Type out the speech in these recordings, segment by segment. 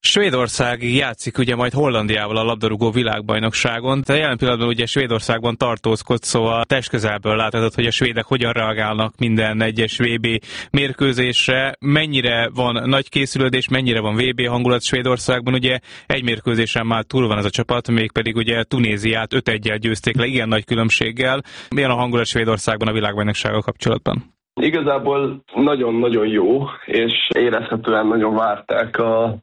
Svédország játszik ugye majd Hollandiával a labdarúgó világbajnokságon. Tehát jelen pillanatban ugye Svédországban tartózkodsz, szóval testközelből láthatod, hogy a svédek hogyan reagálnak minden egyes VB mérkőzésre. Mennyire van nagy készülődés, mennyire van VB hangulat Svédországban. Ugye egy mérkőzésen már túl van ez a csapat, mégpedig ugye Tunéziát 5-1-jel győzték le, igen nagy különbséggel. Milyen a hangulat Svédországban a világbajnoksággal kapcsolatban? Igazából nagyon-nagyon jó, és érezhetően nagyon várták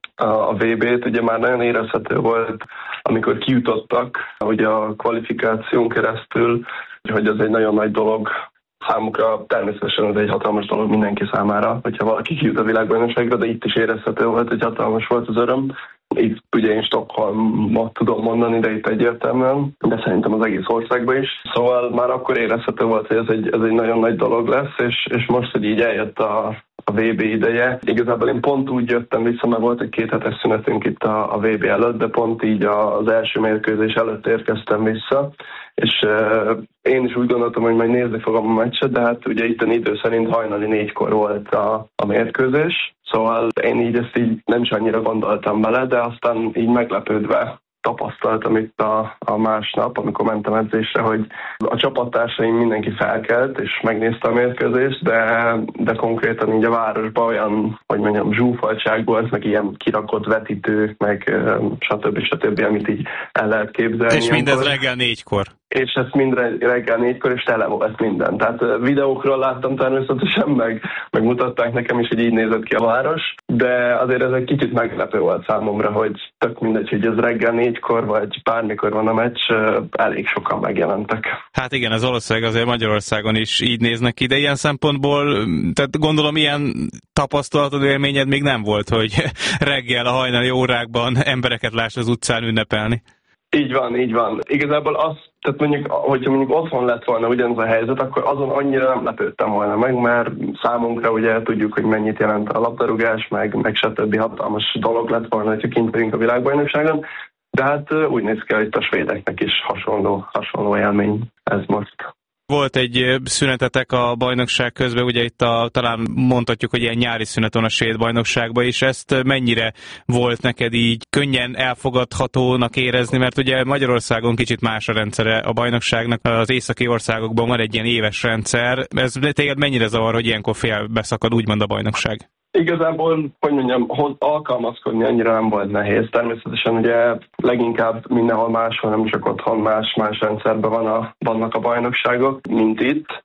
a VB-t. Ugye már nagyon érezhető volt, amikor kijutottak, ugye a kvalifikáción keresztül, hogy ez egy nagyon nagy dolog számukra. Természetesen ez egy hatalmas dolog mindenki számára, hogyha valaki kijut a világbajnokságra, de itt is érezhető volt, hogy hatalmas volt az öröm. Itt ugye én Stockholmot tudom mondani, de itt egyértelműen, de szerintem az egész országban is. Szóval már akkor érezhető volt, hogy ez egy nagyon nagy dolog lesz, és most, hogy így eljött a VB ideje. Igazából én pont úgy jöttem vissza, mert volt egy 2 hetes szünetünk itt a VB előtt, de pont így az első mérkőzés előtt érkeztem vissza, és én is úgy gondoltam, hogy majd nézni fogom a meccset, de hát ugye itt a idő szerint hajnali 4-kor volt a mérkőzés, szóval én így ezt így nem is annyira gondoltam bele, de aztán így meglepődve tapasztaltam itt a másnap, amikor mentem edzésre, hogy a csapattársaim mindenki felkelt, és megnézte a mérkőzést, de konkrétan így a városban olyan, hogy mondjam, zsúfoltság volt, meg ilyen kirakott vetítők, meg stb., amit így el lehet képzelni. És mindez reggel 4-kor. És ez mind reggel 4-kor, és tele volt minden. Tehát videókról láttam természetesen, meg mutatták nekem is, hogy így nézett ki a város, de azért ez egy kicsit meglepő volt számomra, hogy tök mindegy, hogy ez reggel 4-kor, vagy bármikor van a meccs, elég sokan megjelentek. Hát igen, ez valószínűleg azért Magyarországon is így néznek ki, de ilyen szempontból, tehát gondolom ilyen tapasztalatod, élményed még nem volt, hogy reggel a hajnali órákban embereket láss az utcán ünnepelni. Így van. Igazából tehát hogyha mondjuk otthon lett volna ugyanaz a helyzet, akkor azon annyira nem lepődtem volna meg, mert számunkra ugye tudjuk, hogy mennyit jelent a labdarúgás, meg stb. Hatalmas dolog lett volna, hogyha kint vagyunk a világbajnokságon, de hát úgy néz ki, hogy a svédeknek is hasonló élmény ez most. Volt egy szünetetek a bajnokság közben, ugye itt talán mondhatjuk, hogy ilyen nyári szünet van a svéd bajnokságban is. Ezt mennyire volt neked így könnyen elfogadhatónak érezni, mert ugye Magyarországon kicsit más a rendszere a bajnokságnak, az északi országokban van egy ilyen éves rendszer. Ez téged mennyire zavar, hogy ilyenkor félbeszakad úgymond a bajnokság? Igazából, alkalmazkodni annyira nem volt nehéz. Természetesen ugye leginkább mindenhol máshol, nem csak otthon, más rendszerben vannak a bajnokságok, mint itt.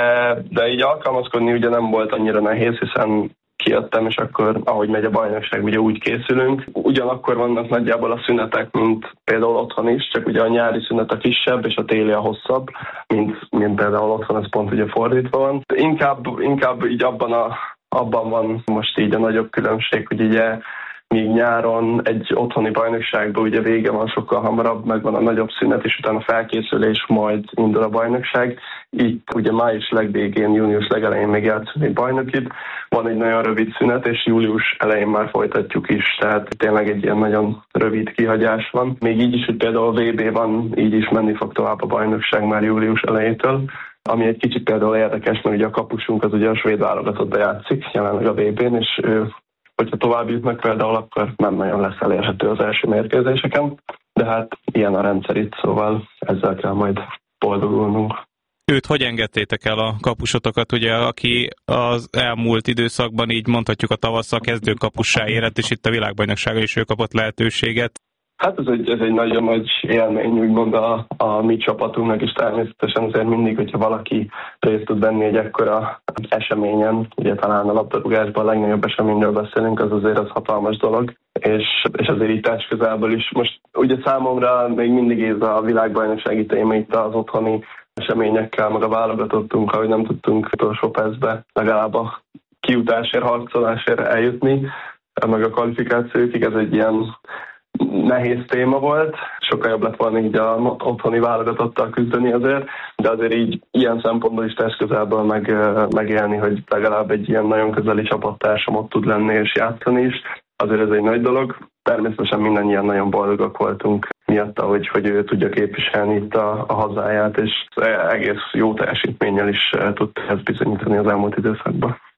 De így alkalmazkodni ugye nem volt annyira nehéz, hiszen kijöttem, és akkor, ahogy megy a bajnokság, ugye úgy készülünk. Ugyanakkor vannak nagyjából a szünetek, mint például otthon is, csak ugye a nyári szünet a kisebb, és a téli a hosszabb, mint például otthon, ez pont ugye fordítva van. Inkább így abban van most így a nagyobb különbség, hogy ugye míg nyáron egy otthoni bajnokságban ugye vége van, sokkal hamarabb, megvan a nagyobb szünet, és utána felkészülés, majd indul a bajnokság. Itt ugye május legvégén, június legelején még játszunk egy bajnokit, van egy nagyon rövid szünet, és július elején már folytatjuk is, tehát tényleg egy ilyen nagyon rövid kihagyás van. Még így is, hogy például a VB van, így is menni fog tovább a bajnokság már július elejétől. Ami egy kicsit például érdekes, mert ugye a kapusunk az ugye a svéd válogatottba játszik, jelenleg a VB-n, és hogyha tovább jutnak például, akkor nem nagyon lesz elérhető az első mérkőzéseken, de hát ilyen a rendszer itt, szóval ezzel kell majd boldogulnunk. Őt hogy engedtétek el a kapusotokat, ugye, aki az elmúlt időszakban így mondhatjuk a tavasszal kezdőkapussá érett, és itt a világbajnokságon is ő kapott lehetőséget? Hát ez egy nagyon nagy élmény, úgymond a mi csapatunknak, és természetesen azért mindig, hogyha valaki részt tud venni egy ekkora eseményen, ugye talán a labdarúgásban a legnagyobb eseményről beszélünk, az azért az hatalmas dolog, és azért itt testközelből is. Most ugye számomra még mindig ez a világbajnoksági téma itt az otthoni eseményekkel, meg a válogatottunk, ahogy nem tudtunk utolsó percbe legalább a kijutásért, harcolásért eljutni, meg a kvalifikációkig, ez egy ilyen nehéz téma volt, sokkal jobb lett volna így a otthoni válogatottal küzdeni azért, de azért így ilyen szempontból is testközelből megélni, hogy legalább egy ilyen nagyon közeli csapattársam ott tud lenni és játszani is, azért ez egy nagy dolog. Természetesen mindannyian nagyon boldogak voltunk miatta, hogy ő tudja képviselni itt a hazáját, és egész jó teljesítménnyel is tudta ezt bizonyítani az elmúlt időszakban.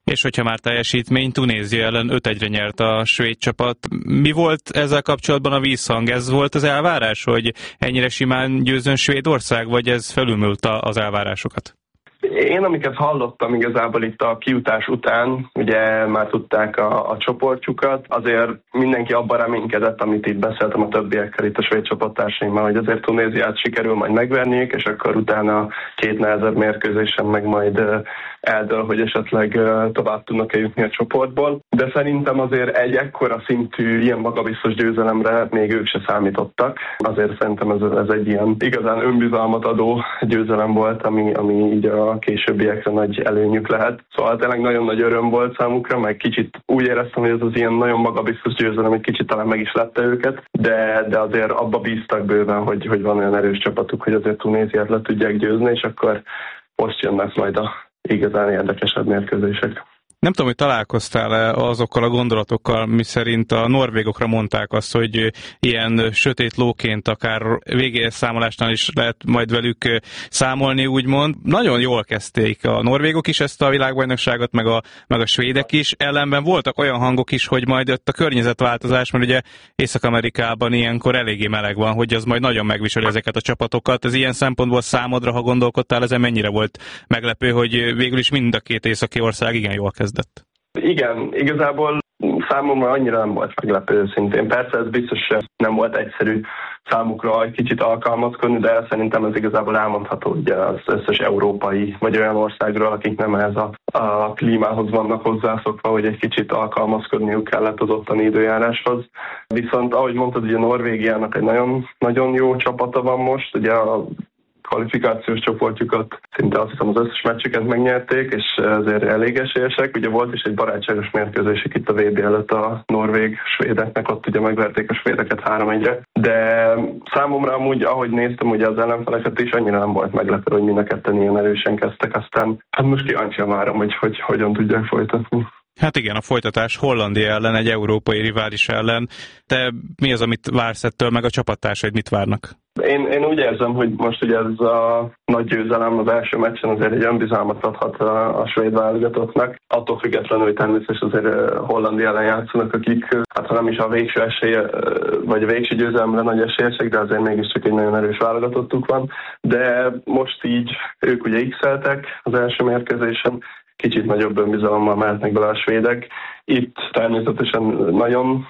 És hogyha már teljesítmény, Tunézia ellen 5-1-re nyert a svéd csapat. Mi volt ezzel kapcsolatban a vízhang? Ez volt az elvárás, hogy ennyire simán győzzön Svédország, vagy ez felülmúlta az elvárásokat? Én amiket hallottam igazából itt a kijutás után, ugye már tudták a csoportjukat, azért mindenki abban reménykedett, amit itt beszéltem a többiekkel, itt a svéd csapattársaimmal, hogy azért Tunéziát sikerül majd megverniük, és akkor utána 2 nehezebb mérkőzésen meg majd eldől, hogy esetleg tovább tudnak-e jutni a csoportból. De szerintem azért egy ekkora szintű, ilyen magabiztos győzelemre még ők se számítottak. Azért szerintem ez egy ilyen igazán önbizalmat adó győzelem volt, ami így a későbbiekre nagy előnyük lehet. Szóval tényleg nagyon nagy öröm volt számukra, meg kicsit úgy éreztem, hogy ez az ilyen nagyon magabiztos győzelem, egy kicsit talán meg is lette őket, de azért abba bíztak bőven, hogy van olyan erős csapatuk, hogy azért Tunéziát le tudják győzni, és akkor most jönnek majd a igazán érdekesebb mérkőzések. Nem tudom, hogy találkoztál-e azokkal a gondolatokkal, miszerint a norvégokra mondták azt, hogy ilyen sötét lóként akár végérszámolásnál is lehet majd velük számolni, úgymond. Nagyon jól kezdték a norvégok is ezt a világbajnokságot, meg a svédek is. Ellenben voltak olyan hangok is, hogy majd ott a környezetváltozás, mert ugye Észak-Amerikában ilyenkor eléggé meleg van, hogy az majd nagyon megviseli ezeket a csapatokat. Ez ilyen szempontból számodra, ha gondolkodtál, ezen mennyire volt meglepő, hogy végül is mind a 2 északi ország igen jól kezdett? Igen, igazából számomra annyira nem volt meglepő szintén. Persze ez biztos nem volt egyszerű számukra egy kicsit alkalmazkodni, de szerintem ez igazából elmondható ugye az összes európai vagy olyan országról, akik nem ehhez a klímához vannak hozzászokva, hogy egy kicsit alkalmazkodniuk kellett az ottani időjáráshoz. Viszont ahogy mondtad, ugye Norvégiának egy nagyon, nagyon jó csapata van most, ugye a kvalifikációs csoportjukat szinte azt hiszem az összes meccsüket megnyerték, és ezért elég esélyesek. Ugye volt is egy barátságos mérkőzésük itt a VB előtt a norvég svédeknek, ott ugye megverték a svédeket 3-1-re. De számomra amúgy, ahogy néztem ugye az ellenfeleket is, annyira nem volt meglepő, hogy mind a ketten ilyen erősen kezdtek, aztán hát most kíváncsian várom, hogy hogyan tudják folytatni. Hát igen, a folytatás Hollandia ellen, egy európai rivális ellen. Te mi az, amit vársz ettől, meg a csapattársaid mit várnak? Én úgy érzem, hogy most ugye ez a nagy győzelem az első meccsen azért egy önbizalmat adhat a svéd válogatottnak. Attól függetlenül, hogy természetesen azért Hollandia ellen játszanak, akik hát ha nem is a végső esélye, vagy a végső győzelemre nagy esélyesek, de azért mégiscsak egy nagyon erős válogatottuk van. De most így ők ugye x-eltek az első mérkőzésen, kicsit nagyobb önbizalommal mehetnek bele a svédek. Itt természetesen nagyon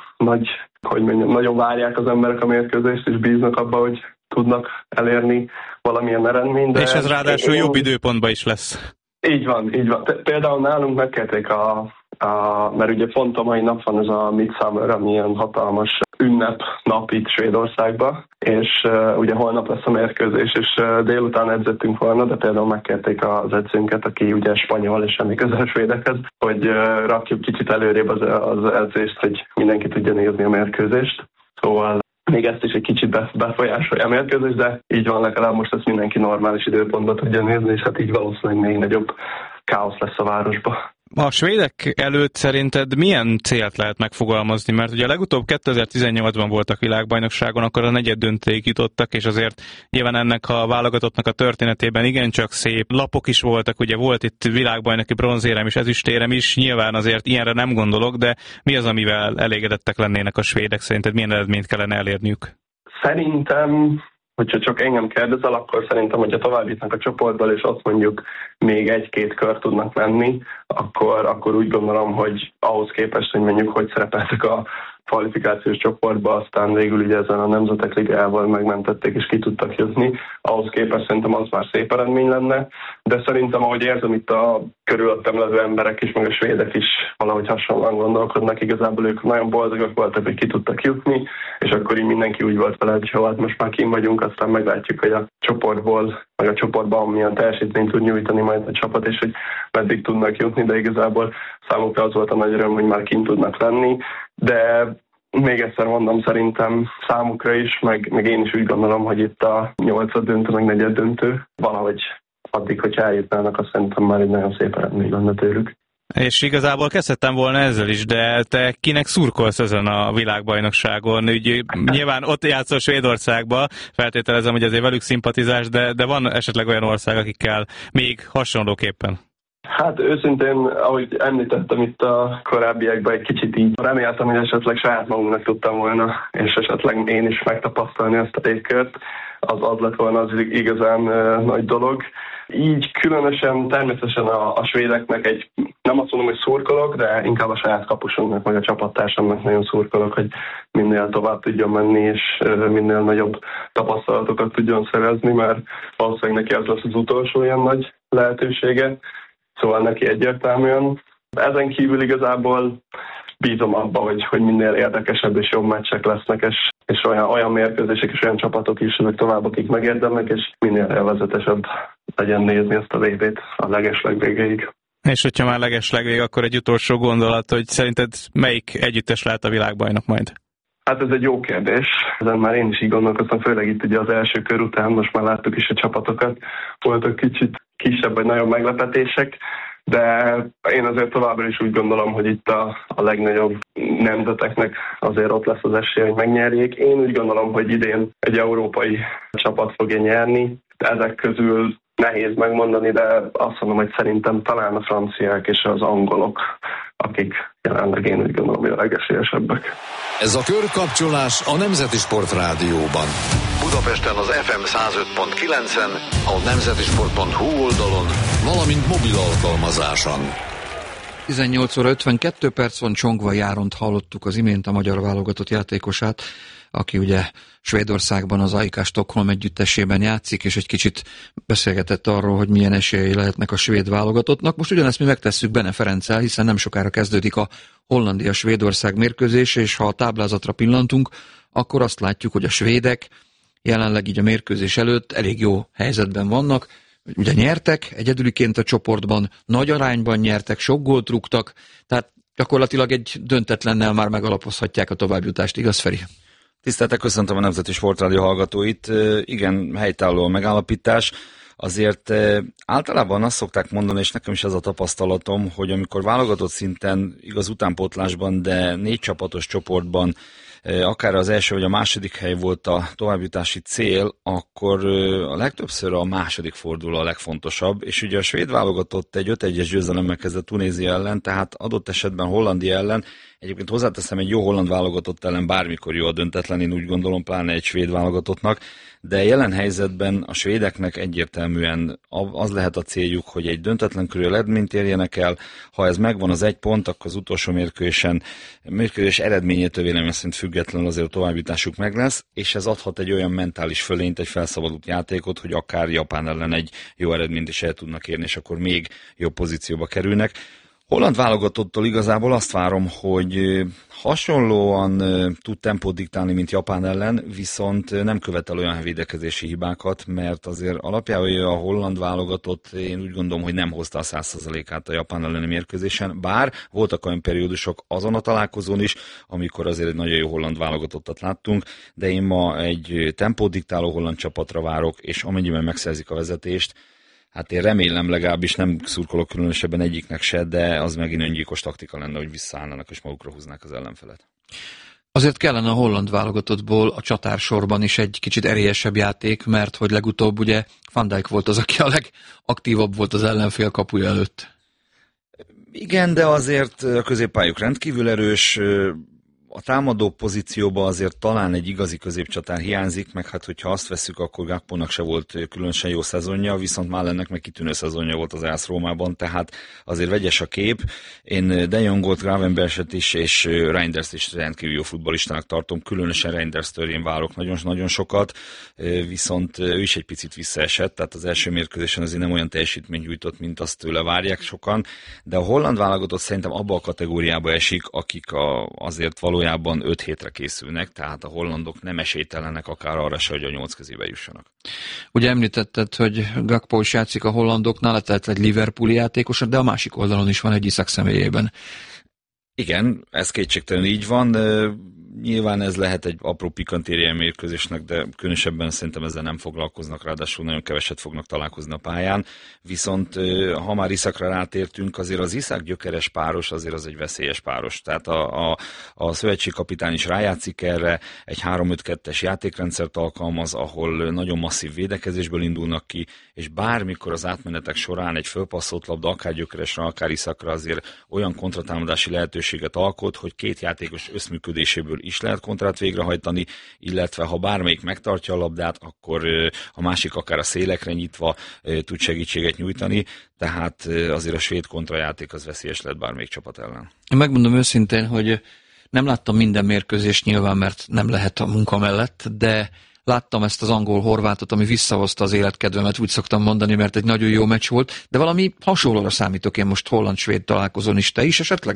nagyon várják az emberek a mérkőzést, és bíznak abba, hogy tudnak elérni valamilyen eredményt. És ez ráadásul jobb időpontban is lesz. Így van. Például nálunk megkérték mert ugye pont a mai nap van ez a Midsummer, ami ilyen hatalmas ünnepnap itt Svédországban, és ugye holnap lesz a mérkőzés, és délután edzettünk volna, de például megkérték az edzőnket, aki ugye spanyol és semmi közel svédekhez, hogy rakjuk kicsit előrébb az edzést, hogy mindenki tudja nézni a mérkőzést. Szóval még ezt is egy kicsit befolyásolja a mérkőzés, de így van, legalább most ezt mindenki normális időpontban tudja nézni, és hát így valószínűleg még nagyobb káosz lesz a városban. A svédek előtt szerinted milyen célt lehet megfogalmazni? Mert ugye legutóbb 2018-ban voltak világbajnokságon, akkor a negyeddöntőig jutottak, és azért nyilván ennek a válogatottnak a történetében igencsak szép lapok is voltak, ugye volt itt világbajnoki bronzérem és ezüstérem is, nyilván azért ilyenre nem gondolok, de mi az, amivel elégedettek lennének a svédek? Szerinted milyen eredményt kellene elérniük? Szerintem, hogyha csak engem kérdezel, akkor szerintem, hogyha tovább jutnak a csoportból, és azt mondjuk még 1-2 kör tudnak menni, akkor úgy gondolom, hogy ahhoz képest, hogy mondjuk hogy szerepeltek a kvalifikációs csoportba, aztán végül ugye ezen a Nemzetek Ligájával megmentették és ki tudtak jutni. Ahhoz képest szerintem az már szép eredmény lenne, de szerintem, ahogy érzem, itt a körülöttem levő emberek is, meg a svédek is valahogy hasonlóan gondolkodnak, igazából ők nagyon boldogak voltak, hogy ki tudtak jutni, és akkor így mindenki úgy volt vele, hogy hát most már kint vagyunk, aztán meglátjuk, hogy a csoportból, meg a csoportban milyen teljesítményt tud nyújtani majd a csapat, és hogy meddig tudnak jutni, de igazából számukra az volt a nagy öröm, hogy már kint tudnak lenni, de még egyszer mondom, szerintem számukra is, meg én is úgy gondolom, hogy itt a 8. döntő, meg 4. döntő valahogy addig, hogy eljutnának, azt szerintem már egy nagyon szép eredmény lenne tőlük. És igazából kezdhettem volna ezzel is, de te kinek szurkolsz ezen a világbajnokságon? Úgy, nyilván ott játszol Svédországba, feltételezem, hogy azért velük szimpatizás, de van esetleg olyan ország, akikkel még hasonlóképpen? Hát őszintén, ahogy említettem itt a korábbiakban, egy kicsit így reméltem, hogy esetleg saját magunknak tudtam volna, és esetleg én is megtapasztalni ezt a légkört. Az lett volna az igazán nagy dolog. Így különösen természetesen a svédeknek nem azt mondom, hogy szurkolok, de inkább a saját kapusunknak, vagy a csapattársamnak nagyon szurkolok, hogy minél tovább tudjon menni, és minél nagyobb tapasztalatokat tudjon szerezni, mert valószínűleg neki ez lesz az utolsó ilyen nagy lehetősége. Szóval neki egyértelműen. Ezen kívül igazából bízom abba, hogy minél érdekesebb és jobb meccsek lesznek, és olyan mérkőzések és olyan csapatok is jönnek tovább, akik megérdemnek, és minél élvezetesebb legyen nézni ezt a VB-t a legeslegvégéig. És hogyha már legeslegvég, akkor egy utolsó gondolat, hogy szerinted melyik együttes lehet a világbajnok majd? Hát ez egy jó kérdés. Ezen már én is így gondolkoztam, főleg itt ugye az első kör után, most már láttuk is a csapatokat, voltak kicsit kisebb vagy nagyobb meglepetések, de én azért továbbra is úgy gondolom, hogy itt a legnagyobb nemzeteknek azért ott lesz az esélye, hogy megnyerjék. Én úgy gondolom, hogy idén egy európai csapat fogja nyerni. Ezek közül nehéz megmondani, de azt mondom, hogy szerintem talán a franciák és az angolok, akik jelenleg én úgy gondolom, hogy a legesélyesebbek. Ez a körkapcsolás a Nemzeti Sport Rádióban. Budapesten az FM 105.9-en, a nemzetisport.hu oldalon, valamint mobil alkalmazáson. 18 óra 52 perc van, Csongvai Áront hallottuk az imént, a magyar válogatott játékosát, aki ugye Svédországban az AIK Stockholm együttesében játszik, és egy kicsit beszélgetett arról, hogy milyen esélyei lehetnek a svéd válogatottnak. Most ugyanezt mi megtesszük Bene Ferenccel, hiszen nem sokára kezdődik a Hollandia-Svédország mérkőzés, és ha a táblázatra pillantunk, akkor azt látjuk, hogy a svédek jelenleg így a mérkőzés előtt elég jó helyzetben vannak. Ugye nyertek egyedüliként a csoportban, nagy arányban nyertek, sok gólt rúgtak, tehát gyakorlatilag egy döntetlennel már megalapozhatják a továbbjutást, igaz, Feri? Tiszteltek, köszöntöm a Nemzeti Sportrádió hallgatóit. Igen, helytálló a megállapítás. Azért általában azt szokták mondani, és nekem is ez a tapasztalatom, hogy amikor válogatott szinten, igaz utánpótlásban, de 4 csapatos csoportban akár az első vagy a második hely volt a továbbjutási cél, akkor a legtöbbször a második forduló a legfontosabb, és ugye a svéd válogatott egy 5-1-es győzelemmel kezdett Tunézia ellen, tehát adott esetben Hollandia ellen. Egyébként hozzáteszem, egy jó holland válogatott ellen bármikor jó a döntetlen, én úgy gondolom, pláne egy svéd válogatottnak, de jelen helyzetben a svédeknek egyértelműen az lehet a céljuk, hogy egy döntetlen körül eredményt érjenek el. Ha ez megvan az 1 pont, akkor az utolsó mérkőzés eredményétől vélemény szerint függetlenül azért a továbbjutásuk meg lesz, és ez adhat egy olyan mentális fölényt, egy felszabadult játékot, hogy akár Japán ellen egy jó eredményt is el tudnak érni, és akkor még jobb pozícióba kerülnek. Holland válogatottól igazából azt várom, hogy hasonlóan tud tempót diktálni, mint Japán ellen, viszont nem követel olyan védekezési hibákat, mert azért alapjában a holland válogatott, én úgy gondolom, hogy nem hozta a 100%-át a Japán elleni mérkőzésen, bár voltak olyan periódusok azon a találkozón is, amikor azért egy nagyon jó holland válogatottat láttunk, de én ma egy tempót diktáló holland csapatra várok, és amennyiben megszerzik a vezetést, hát én remélem, legalábbis nem szurkolok különösebben egyiknek se, de az megint öngyilkos taktika lenne, hogy visszaállnának és magukra húznák az ellenfelet. Azért kellene a holland válogatottból a csatársorban is egy kicsit erélyesebb játék, mert hogy legutóbb ugye Van Dijk volt az, aki a legaktívabb volt az ellenfél kapuja előtt. Igen, de azért a középpályuk rendkívül erős, a támadó pozícióban azért talán egy igazi középcsatár hiányzik, meg hát hogyha azt vesszük, akkor Gakpónak se volt különösen jó szezonja, viszont Málennek meg kitűnő szezonja volt az AS Rómában, tehát azért vegyes a kép. Én De Jongot, Gravenberchet is és Reinders is rendkívül jó futballistának tartom, különösen Reinders-től én várok nagyon sokat, viszont ő is egy picit visszaesett, tehát az első mérkőzésen azért nem olyan teljesítményt nyújtott, mint azt tőle várják sokan, de a holland válogatott szerintem abba a kategóriába esik, akik azért valójában 5 hétre készülnek, tehát a hollandok nem esélytelenek akár arra se, hogy a 8 közébe jussanak. Ugye említetted, hogy Gakpo is játszik a hollandoknál, tehát egy Liverpooli játékos, de a másik oldalon is van egy Isak személyében. Igen, ez kétségtelenül így van. Nyilván ez lehet egy apró pikantériai mérkőzésnek, de különösebben szerintem ezzel nem foglalkoznak, ráadásul nagyon keveset fognak találkozni a pályán. Viszont ha már Iszakra rátértünk, azért az Iszák-Gyökeres páros azért az egy veszélyes páros. Tehát a szövetségkapitány is rájátszik erre, egy 3-5-2-es játékrendszert alkalmaz, ahol nagyon masszív védekezésből indulnak ki, és bármikor az átmenetek során egy fölpasszolt labda, akár Gyökeresre, akár Iszakra azért olyan kontratámadási lehetőséget alkot, hogy két játékos összműködéséből is lehet kontrát végrehajtani, illetve ha bármelyik megtartja a labdát, akkor a másik akár a szélekre nyitva tud segítséget nyújtani, tehát azért a svéd kontrajáték az veszélyes lett bármelyik csapat ellen. Én megmondom őszintén, hogy nem láttam minden mérkőzést nyilván, mert nem lehet a munka mellett, de láttam ezt az angol-horvátot, ami visszahozta az életkedvemet, úgy szoktam mondani, mert egy nagyon jó meccs volt, de valami hasonlóra számítok én most holland-svéd találkozón is. Te is esetleg?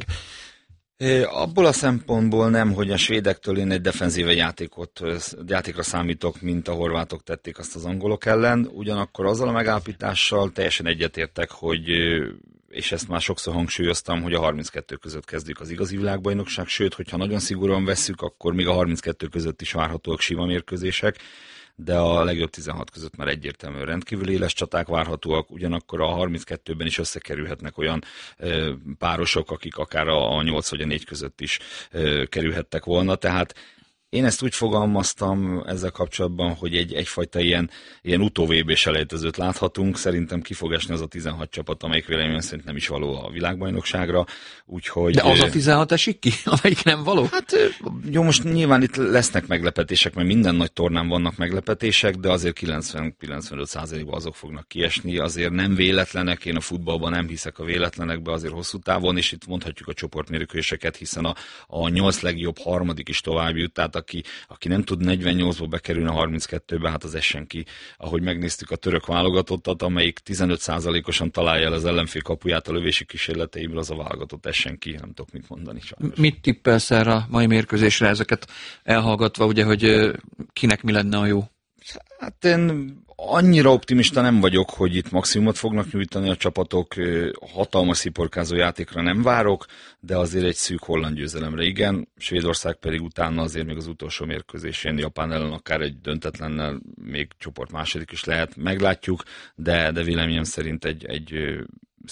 Abból a szempontból nem, hogy a svédektől én egy defenzíve játékra számítok, mint a horvátok tették azt az angolok ellen, ugyanakkor azzal a megállapítással teljesen egyetértek, hogy, és ezt már sokszor hangsúlyoztam, hogy a 32 között kezdjük az igazi világbajnokság, sőt, hogyha nagyon szigorúan vesszük, akkor még a 32 között is várhatóak sima mérkőzések, de a legjobb 16 között már egyértelműen rendkívül éles csaták várhatóak, ugyanakkor a 32-ben is összekerülhetnek olyan párosok, akik akár a 8 vagy a 4 között is kerülhettek volna, tehát én ezt úgy fogalmaztam ezzel kapcsolatban, hogy egyfajta ilyen utó-VB selejtezőt láthatunk. Szerintem ki fog esni az a 16 csapat, amelyik véleményem szerint nem is való a világbajnokságra. Úgyhogy, de az a 16 esik ki, amelyik nem való? Hát jó, most nyilván itt lesznek meglepetések, mert minden nagy tornán vannak meglepetések, de azért 90-95%-ban azok fognak kiesni. Azért nem véletlenek, én a futballban nem hiszek a véletlenekbe azért hosszú távon, és itt mondhatjuk a csoportmérkőzéseket, hiszen a 8 legjobb harmadik is tovább jut, tehát aki nem tud 48-ból bekerülni a 32-be, hát az essen ki. Ahogy megnéztük a török válogatottat, amelyik 15%-osan találja el az ellenfél kapuját a lövési kísérleteiből, az a válogatott essen ki, nem tudok mit mondani. Sajnos. Mit tippelsz erre a mai mérkőzésre, ezeket elhallgatva, ugye, hogy kinek mi lenne a jó? Hát én annyira optimista nem vagyok, hogy itt maximumot fognak nyújtani a csapatok, hatalmas sziporkázó játékra nem várok, de azért egy szűk holland győzelemre igen, Svédország pedig utána azért még az utolsó mérkőzésén Japán ellen akár egy döntetlennel még csoport második is lehet, meglátjuk, de véleményem szerint egy